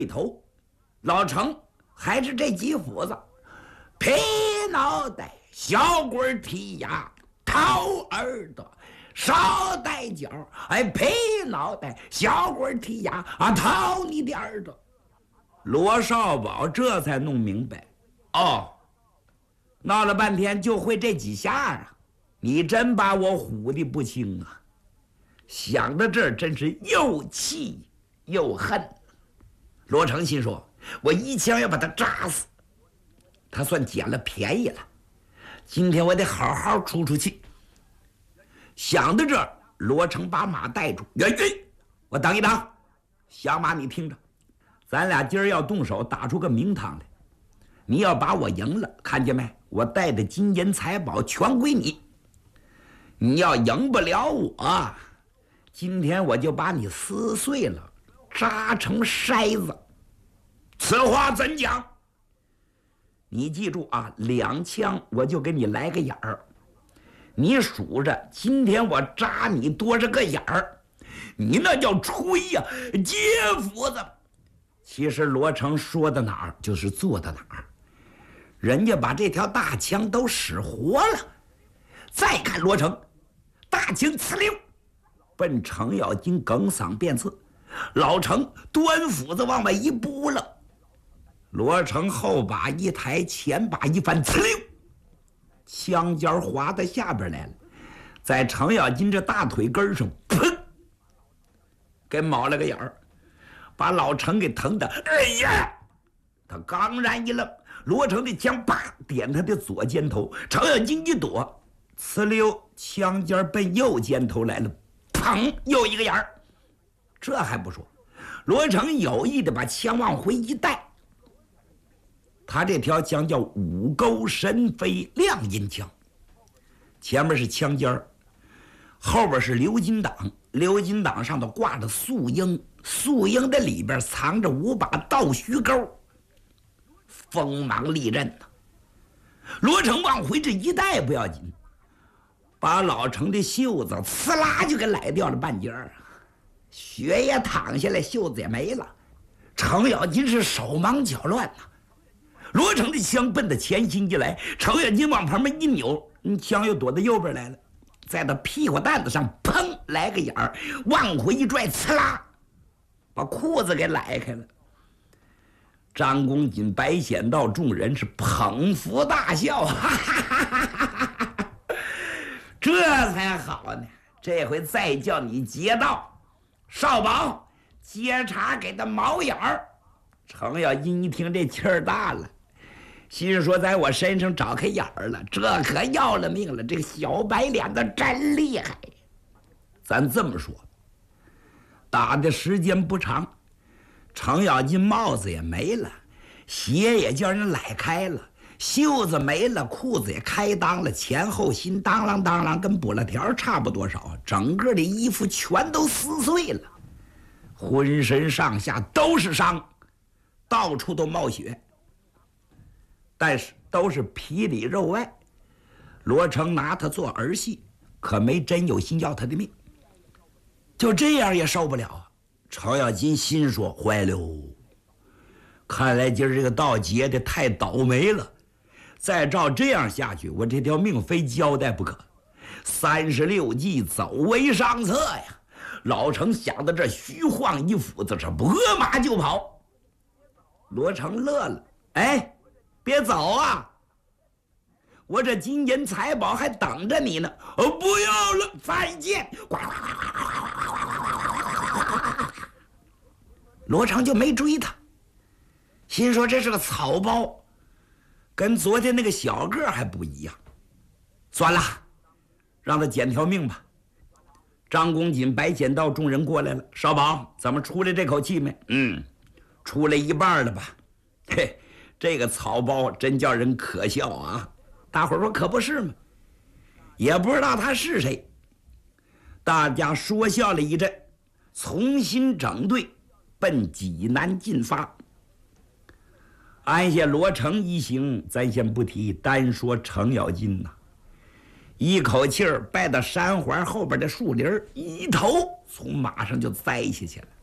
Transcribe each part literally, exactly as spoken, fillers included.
头，老程还是这几斧子：劈脑袋、小鬼踢牙、掏耳朵、捎带脚，哎，劈脑袋、小鬼踢牙啊，掏你的耳朵。罗少宝这才弄明白，哦，闹了半天就会这几下啊！你真把我唬得不轻啊！想到这儿，真是又气又恨。罗成心说：“我一枪要把他扎死。”他算捡了便宜了，今天我得好好出出气。想到这儿，罗成把马带住：“哎哎，我等一等，小马你听着，咱俩今儿要动手，打出个名堂来。你要把我赢了，看见没？我带的金银财宝全归你。你要赢不了我，今天我就把你撕碎了，扎成筛子。此话怎讲？你记住啊，两枪我就给你来个眼儿。你数着，今天我扎你多少个眼儿？你那叫吹呀、啊，接斧子。其实罗成说到哪儿就是做到哪儿，人家把这条大枪都使活了。再看罗成，大枪呲溜，奔程咬金哽嗓便刺。老程端斧子往外一扑了，罗成后把一抬，前把一翻，呲溜，枪尖划到下边来了，在程咬金这大腿根上，砰，给卯了个眼儿，把老程给疼的，哎呀！他刚然一愣，罗成的枪啪点他的左肩头，程咬金一躲，呲溜，枪尖奔右肩头来了，砰，又一个眼儿。这还不说，罗成有意的把枪往回一带。他这条枪叫五钩神飞亮银枪，前面是枪尖儿，后边是鎏金档，鎏金档上头挂着素缨，素缨的里边藏着五把倒须钩，锋芒利刃呐。罗成往回这一带不要紧，把老程的袖子呲啦就给揽掉了半截儿，血也淌下来，袖子也没了。程咬金是手忙脚乱呐。罗成的枪奔到前心一来，程咬金往旁边一扭，枪又躲到右边来了，在他屁股蛋子上砰来个眼儿，往回一拽，呲啦，把裤子给揽开了。张公瑾、白显道众人是捧腹大笑，哈哈哈哈哈哈，这才好呢。这回再叫你劫道，少保接茬给他毛眼儿。程咬金一听这气儿大了，心说在我身上找开眼儿了，这可要了命了。这个小白脸子真厉害。咱这么说，打的时间不长，程咬金帽子也没了，鞋也叫人揽开了，袖子没了，裤子也开裆了，前后心当啷当啷跟补了条差不多少，整个的衣服全都撕碎了，浑身上下都是伤，到处都冒血，但是都是皮里肉外。罗成拿他做儿戏，可没真有心要他的命，就这样也受不了啊。程咬金心说：坏了，看来今儿这个道劫的太倒霉了，再照这样下去，我这条命非交代不可。三十六计，走为上策呀！老程想到这，虚晃一斧子，这拨马就跑。罗成乐了：哎，别走啊，我这金银财宝还等着你呢。哦，不要了，再见！罗成就没追他，心说这是个草包，跟昨天那个小个还不一样。算了，让他捡条命吧。张公瑾、白显道众人过来了：少保，怎么出来这口气没？嗯，出来一半了吧？嘿，这个草包真叫人可笑啊！大伙儿说可不是吗？也不知道他是谁。大家说笑了一阵，重新整队，奔济南进发。按下罗成一行，咱先不提，单说程咬金呐、啊，一口气儿拜到山环后边的树林，一头从马上就栽下去了。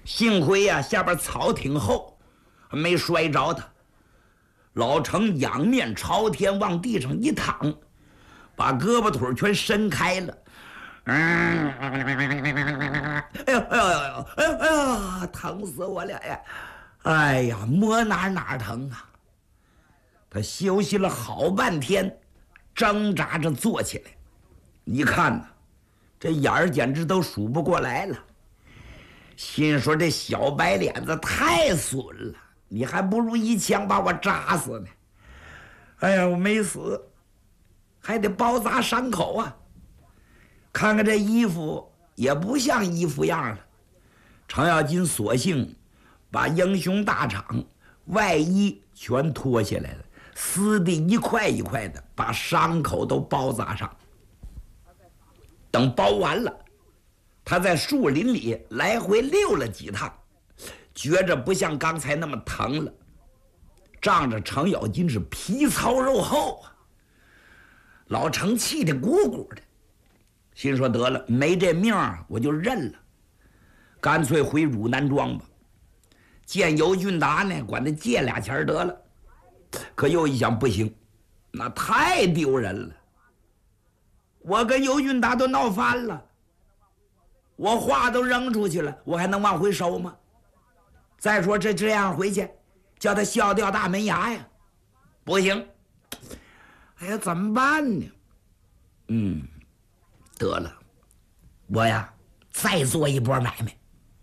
幸亏呀、啊，下边草挺厚，没摔着他。老程仰面朝天，往地上一躺，把胳膊腿全伸开了。嗯，哎呦哎呦哎呦哎呦哎呦，疼死我了呀！哎呀，摸哪哪疼啊！他休息了好半天，挣扎着坐起来。你看呐，这眼儿简直都数不过来了。心说这小白脸子太损了，你还不如一枪把我扎死呢。哎呀，我没死，还得包扎伤口啊。看看这衣服也不像衣服样了。程咬金索性把英雄大氅外衣全脱下来了，撕的一块一块的，把伤口都包扎上。等包完了，他在树林里来回溜了几趟，觉着不像刚才那么疼了。仗着程咬金是皮糙肉厚啊，老程气得鼓鼓的，心说得了，没这命我就认了，干脆回汝南庄吧。见尤俊达呢，管他借俩钱得了。可又一想，不行，那太丢人了。我跟尤俊达都闹翻了，我话都扔出去了，我还能往回收吗？再说这这样回去，叫他笑掉大门牙呀，不行。哎呀，怎么办呢？嗯，得了，我呀再做一波买卖。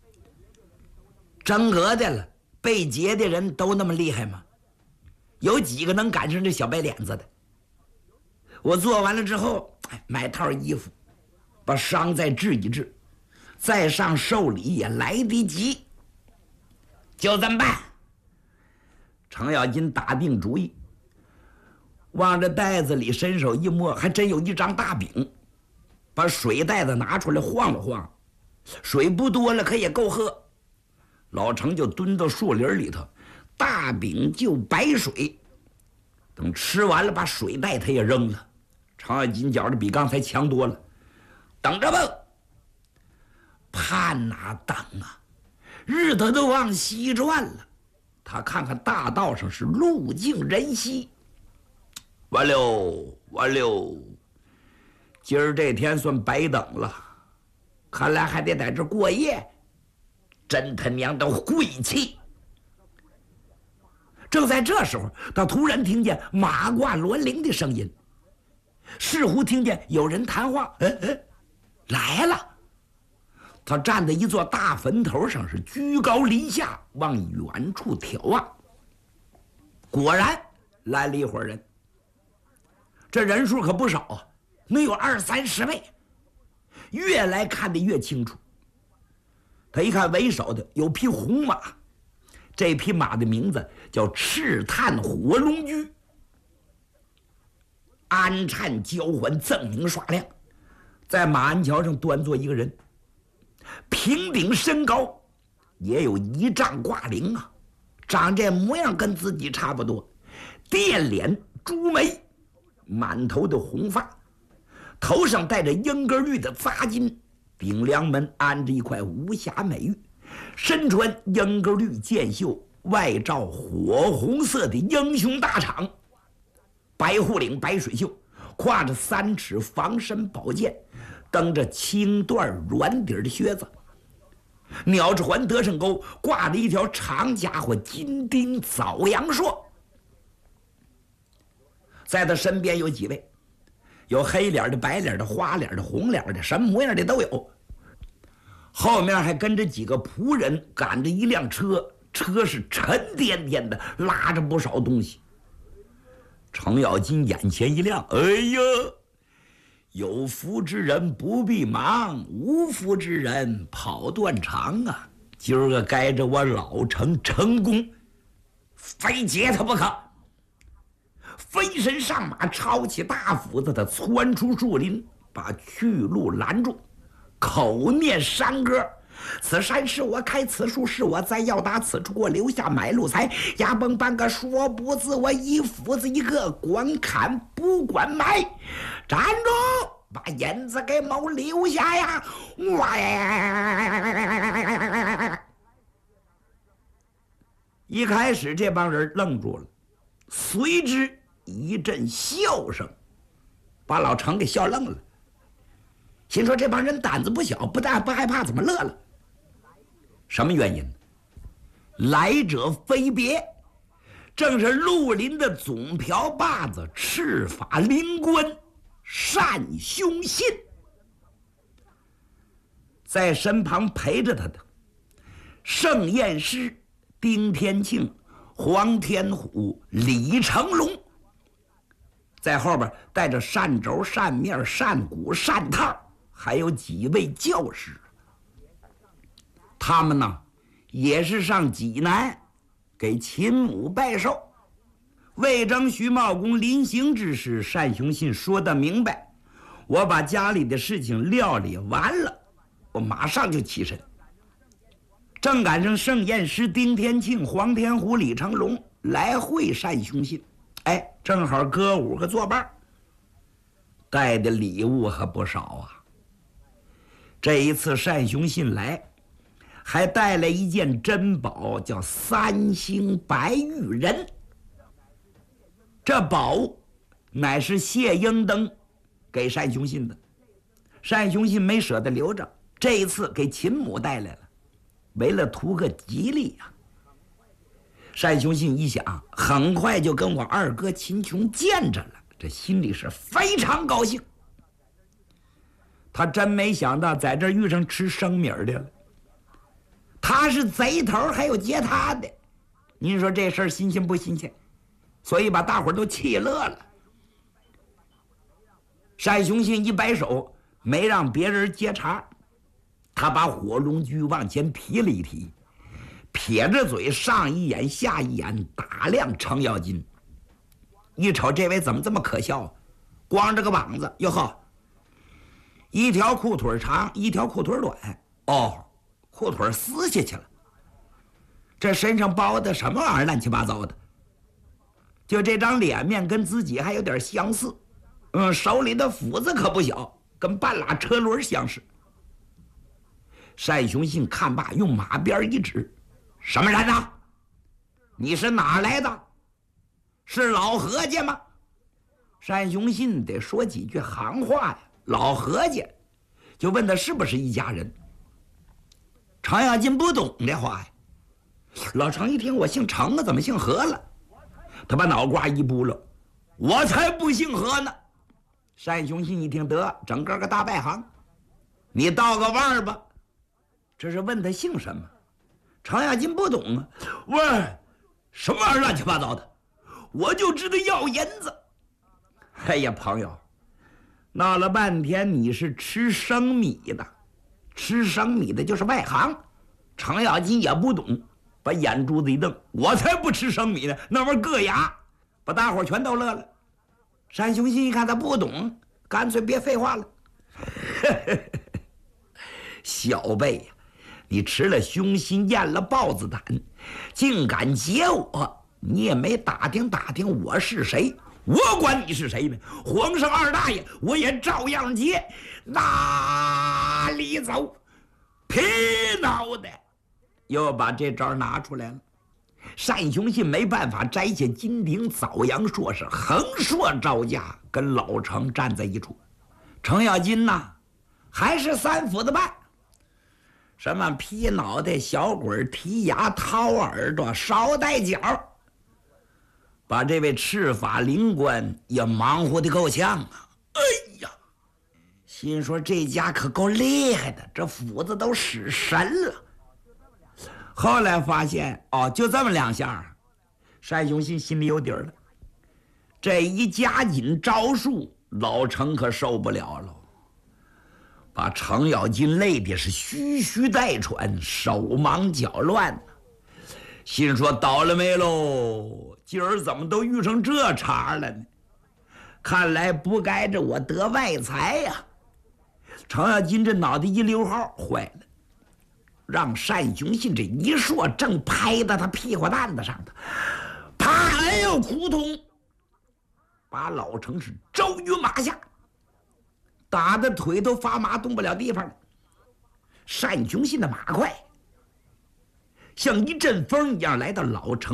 真格的了，被劫的人都那么厉害吗？有几个能赶上这小白脸子的？我做完了之后，买套衣服，把伤再治一治，再上寿礼也来得及。就这么办。程咬金打定主意，往这袋子里伸手一摸，还真有一张大饼，把水袋子拿出来晃了晃，水不多了，可也够喝。老程就蹲到树林里头，大饼就白水。等吃完了，把水袋他也扔了。程咬金觉着比刚才强多了，等着吧。盼哪等啊，日头都往西转了。他看看大道上是路尽人稀，完了完了，今儿这天算白等了，看来还得在这过夜，真他娘的晦气！正在这时候，他突然听见马挂銮铃的声音，似乎听见有人谈话。哎哎，来了！他站在一座大坟头上，是居高临下往远处眺望。果然来了一伙人，这人数可不少啊，能有二三十位。越来看得越清楚。他一看为首的有匹红马，这匹马的名字叫赤炭火龙驹，鞍颤交环，锃明刷亮。在马鞍桥上端坐一个人，平顶身高，也有一丈挂零啊，长这模样跟自己差不多，电脸朱眉，满头的红发，头上戴着英格绿的扎金，顶梁门安着一块无瑕美玉，身穿英格绿箭袖，外罩火红色的英雄大氅，白护领白水袖，挎着三尺防身宝剑，蹬着青缎软底的靴子，鸟着环得胜钩，挂着一条长家伙金钉枣阳槊。在他身边有几位，有黑脸的、白脸的、花脸的、红脸的，什么模样的都有。后面还跟着几个仆人，赶着一辆车，车是沉甸甸的，拉着不少东西。程咬金眼前一亮，哎呀，有福之人不必忙，无福之人跑断肠啊！今儿个该着我老程成功，非劫他不可。飞身上马，抄起大斧子，他窜出树林，把去路拦住，口念山歌：此山是我开，此树是我栽，要打此处过，留下买路财。牙崩半个说不字，我一斧子一个，管砍不管埋。站住！把银子给某留下呀！哇呀！ 一开始这帮人愣住了，随之一阵笑声，把老程给笑愣了。心说这帮人胆子不小，不但不害怕，怎么乐了？什么原因？来者非别，正是绿林的总瓢把子赤发灵官单雄信。在身旁陪着他的盛验师丁天庆、黄天虎、李成龙，在后边带着扇轴、扇面、扇鼓、扇套，还有几位教师。他们呢也是上济南给秦母拜寿。魏征、徐茂公临行之时，单雄信说得明白，我把家里的事情料理完了，我马上就起身。正赶上盛验师丁天庆、黄天虎、李成龙来会单雄信，哎，正好歌舞个作伴，带的礼物可不少啊。这一次单雄信来，还带来一件珍宝，叫三星白玉人。这宝乃是谢英登给单雄信的，单雄信没舍得留着，这一次给秦母带来了，为了图个吉利啊。单雄信一想，很快就跟我二哥秦琼见着了，这心里是非常高兴。他真没想到在这儿遇上吃生米的了。他是贼头，还有劫他的，您说这事儿新鲜不新鲜？所以把大伙儿都气乐了。单雄信一摆手，没让别人接茬，他把火龙驹往前提了一提，撇着嘴上一眼下一眼打量程咬金。一瞅这位怎么这么可笑啊，光着个膀子，哟呵，一条裤腿长，一条裤腿短，哦，裤腿撕下去了。这身上包的什么玩意儿，乱七八糟的。就这张脸面跟自己还有点相似，嗯，手里的斧子可不小，跟半拉车轮相似。单雄信看罢，用马鞭一指：“什么人呐？你是哪来的？是老何家吗？”单雄信得说几句行话呀。老何家，就问他是不是一家人。程咬金不懂这话呀。老程一听，我姓程啊，怎么姓何了？他把脑瓜一拨了，我才不姓何呢。单雄信一听，得，整个个大外行，你道个腕儿吧。这是问他姓什么。程咬金不懂啊，喂，什么玩意儿乱七八糟的，我就知道要银子。哎呀，朋友，闹了半天你是吃生米的，吃生米的就是外行。程咬金也不懂，把眼珠子一瞪，我才不吃生米呢，那玩意儿硌牙，把大伙全都乐了。单雄信一看他不懂，干脆别废话了。小辈呀，你吃了雄心，咽了豹子胆，竟敢劫我，你也没打听打听我是谁。我管你是谁呢？皇上二大爷，我也照样劫。哪里走？劈脑袋！又把这招拿出来了。单雄信没办法，摘下金鼎，枣阳硕士横槊招架，跟老程站在一处。程咬金呐，还是三斧子半，什么劈脑袋、小鬼提牙、掏耳朵、捎带脚，把这位赤发灵官也忙活的够呛啊！哎呀，心说这家可够厉害的，这斧子都使神了。后来发现哦，就这么两下，单雄信心里有底儿了。这一加紧招数，老程可受不了了，把程咬金累的是吁吁带喘，手忙脚乱，心说倒了霉喽，今儿怎么都遇上这茬了呢？看来不该着我得外财呀、啊！程咬金这脑袋一溜号，坏了。让单雄信这一槊正拍到他屁股蛋子上头，啪！哎呦，扑通！把老程是周于马下，打的腿都发麻，动不了地方了。单雄信的马快， 像一阵风一样来到老城。